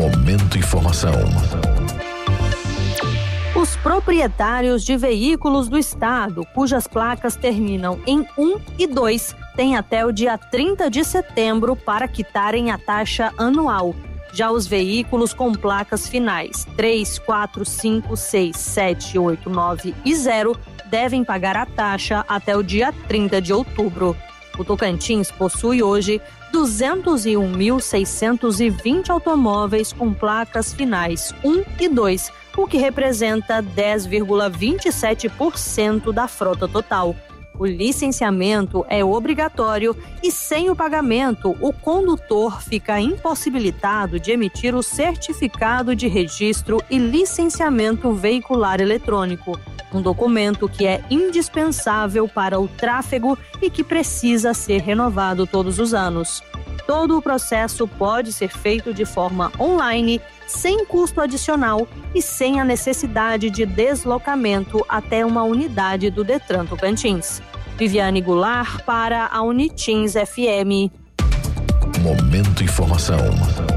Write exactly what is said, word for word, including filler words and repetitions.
Momento Informação. Os proprietários de veículos do estado, cujas placas terminam em um e dois, têm até o dia trinta de setembro para quitarem a taxa anual. Já os veículos com placas finais três, quatro, cinco, seis, sete, oito, nove e zero devem pagar a taxa até o dia trinta de outubro. O Tocantins possui hoje duzentos e um mil seiscentos e vinte automóveis com placas finais um e dois, o que representa dez vírgula vinte e sete por cento da frota total. O licenciamento é obrigatório e, sem o pagamento, o condutor fica impossibilitado de emitir o certificado de registro e licenciamento veicular eletrônico, um documento que é indispensável para o tráfego e que precisa ser renovado todos os anos. Todo o processo pode ser feito de forma online, sem custo adicional e sem a necessidade de deslocamento até uma unidade do Detran Tocantins. Viviane Goulart para a Unitins F M. Momento Informação.